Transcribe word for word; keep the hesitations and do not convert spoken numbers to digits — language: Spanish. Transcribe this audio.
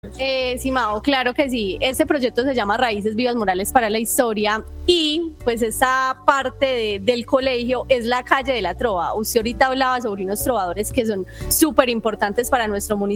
Eh, sí, Mao, claro que sí. Este proyecto se llama Raíces Vivas Murales para la Historia y pues esa parte de, del colegio es la calle de la trova. Usted ahorita hablaba sobre unos trovadores que son súper importantes para nuestro municipio.